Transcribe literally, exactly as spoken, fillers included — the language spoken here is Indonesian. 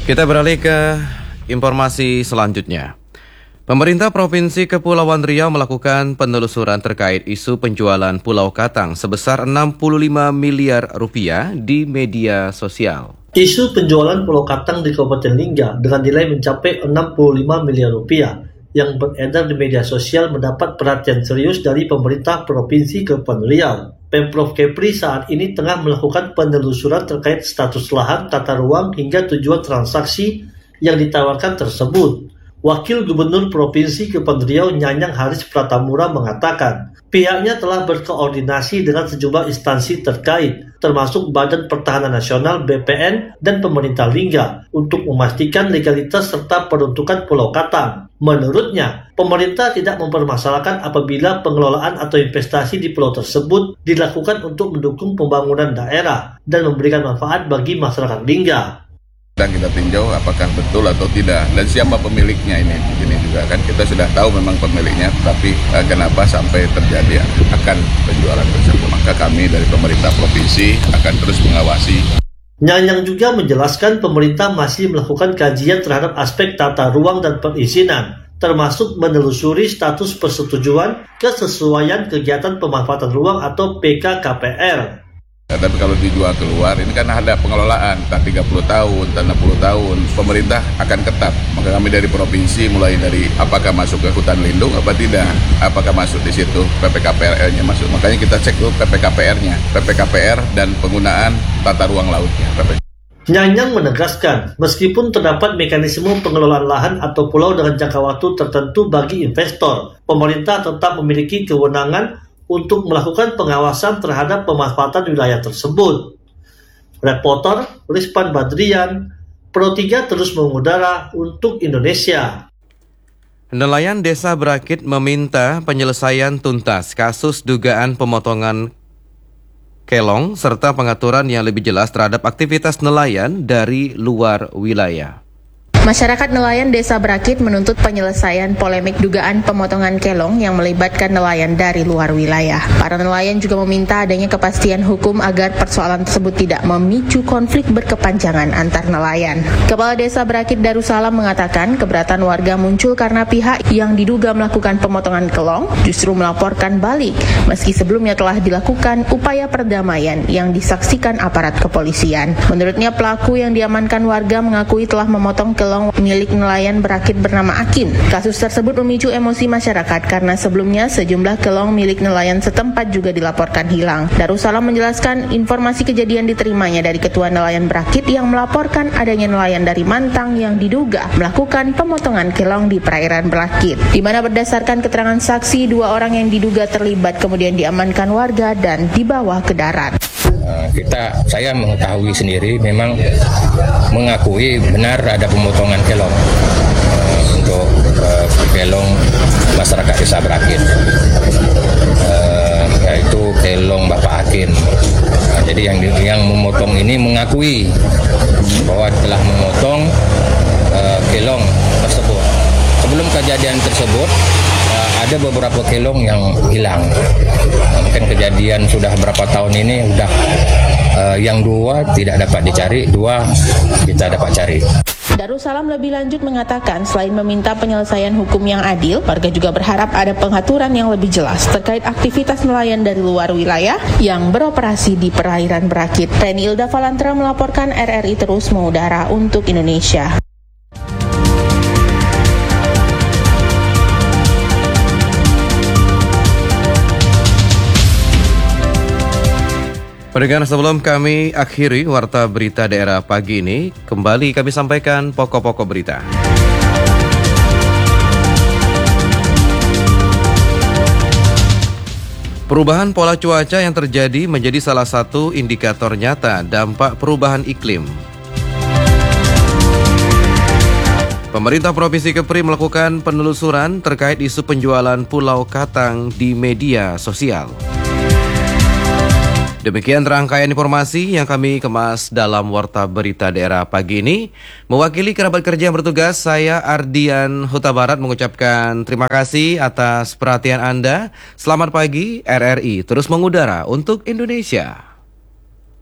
Kita beralih ke informasi selanjutnya. Pemerintah Provinsi Kepulauan Riau melakukan penelusuran terkait isu penjualan Pulau Katang sebesar enam puluh lima miliar rupiah di media sosial. Isu penjualan Pulau Katang di Kabupaten Lingga dengan nilai mencapai enam puluh lima miliar rupiah yang beredar di media sosial mendapat perhatian serius dari pemerintah Provinsi Kepulauan Riau. Pemprov Kepri saat ini tengah melakukan penelusuran terkait status lahan, tata ruang, hingga tujuan transaksi yang ditawarkan tersebut. Wakil Gubernur Provinsi Kepulauan Riau Nyanyang Haris Pratamura mengatakan, pihaknya telah berkoordinasi dengan sejumlah instansi terkait, termasuk Badan Pertahanan Nasional B P N dan pemerintah Lingga, untuk memastikan legalitas serta peruntukan Pulau Katang. Menurutnya, pemerintah tidak mempermasalahkan apabila pengelolaan atau investasi di pulau tersebut dilakukan untuk mendukung pembangunan daerah dan memberikan manfaat bagi masyarakat Lingga. Dan kita tinjau apakah betul atau tidak dan siapa pemiliknya ini ini juga kan kita sudah tahu memang pemiliknya, tapi eh, kenapa sampai terjadi akan penjualan tersebut. Maka kami dari pemerintah provinsi akan terus mengawasi. Nyanyang juga menjelaskan pemerintah masih melakukan kajian terhadap aspek tata ruang dan perizinan, termasuk menelusuri status persetujuan kesesuaian kegiatan pemanfaatan ruang atau P K K P R. Ya, tapi kalau dijual keluar, ini kan ada pengelolaan, entah tiga puluh tahun, entah enam puluh tahun, pemerintah akan ketat. Maka kami dari provinsi mulai dari apakah masuk ke hutan lindung apa tidak, apakah masuk di situ P P K P R-nya masuk. Makanya kita cek dulu P P K P R-nya, P P K P R dan penggunaan tata ruang lautnya. Nyanyang menegaskan, meskipun terdapat mekanisme pengelolaan lahan atau pulau dengan jangka waktu tertentu bagi investor, pemerintah tetap memiliki kewenangan untuk melakukan pengawasan terhadap pemanfaatan wilayah tersebut. Reporter Rizpan Badrian, Pro tiga terus mengudara untuk Indonesia. Nelayan Desa Berakit meminta penyelesaian tuntas kasus dugaan pemotongan kelong serta pengaturan yang lebih jelas terhadap aktivitas nelayan dari luar wilayah. Masyarakat nelayan Desa Berakit menuntut penyelesaian polemik dugaan pemotongan kelong yang melibatkan nelayan dari luar wilayah. Para nelayan juga meminta adanya kepastian hukum agar persoalan tersebut tidak memicu konflik berkepanjangan antar nelayan. Kepala Desa Berakit Darussalam mengatakan keberatan warga muncul karena pihak yang diduga melakukan pemotongan kelong justru melaporkan balik, meski sebelumnya telah dilakukan upaya perdamaian yang disaksikan aparat kepolisian. Menurutnya pelaku yang diamankan warga mengakui telah memotong kelong milik nelayan Berakit bernama Akin. Kasus tersebut memicu emosi masyarakat karena sebelumnya sejumlah kelong milik nelayan setempat juga dilaporkan hilang. Darussalam menjelaskan informasi kejadian diterimanya dari Ketua Nelayan Berakit yang melaporkan adanya nelayan dari Mantang yang diduga melakukan pemotongan kelong di perairan Berakit, di mana berdasarkan keterangan saksi dua orang yang diduga terlibat kemudian diamankan warga dan dibawa ke darat. Kita, saya mengetahui sendiri memang mengakui benar ada pemotongan kelong uh, untuk uh, kelong masyarakat Desa Berakit, uh, yaitu kelong Bapak Akin. Nah, jadi yang yang memotong ini mengakui bahwa telah memotong uh, kelong tersebut. Sebelum kejadian tersebut uh, ada beberapa kelong yang hilang. Nah, mungkin kejadian sudah berapa tahun ini sudah uh, yang dua tidak dapat dicari, dua kita dapat cari. Darussalam lebih lanjut mengatakan selain meminta penyelesaian hukum yang adil, warga juga berharap ada pengaturan yang lebih jelas terkait aktivitas nelayan dari luar wilayah yang beroperasi di perairan Berakit. Reni Ilda Valantra melaporkan R R I terus mengudara untuk Indonesia. Pendengar, sebelum kami akhiri Warta Berita Daerah pagi ini, kembali kami sampaikan pokok-pokok berita. Perubahan pola cuaca yang terjadi menjadi salah satu indikator nyata dampak perubahan iklim. Pemerintah Provinsi Kepri melakukan penelusuran terkait isu penjualan Pulau Katang di media sosial. Demikian rangkaian informasi yang kami kemas dalam Warta Berita Daerah pagi ini. Mewakili kerabat kerja yang bertugas, saya Ardian Huta Barat mengucapkan terima kasih atas perhatian Anda. Selamat pagi, R R I terus mengudara untuk Indonesia.